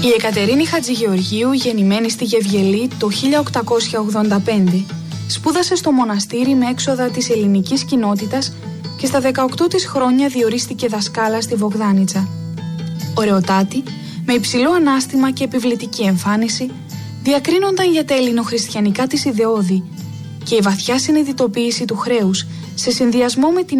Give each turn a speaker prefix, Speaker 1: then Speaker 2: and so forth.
Speaker 1: Η Εκατερίνη Χατζηγεωργίου, γεννημένη στη Γευγελή το 1885, σπούδασε στο μοναστήρι με έξοδα της ελληνικής κοινότητας και στα 18 της χρόνια διορίστηκε δασκάλα στη Βογδάνιτσα. Ωραιοτάτη, με υψηλό ανάστημα και επιβλητική εμφάνιση, διακρίνονταν για τα ελληνοχριστιανικά της ιδεώδη και η βαθιά συνειδητοποίηση του χρέους σε συνδυασμό με την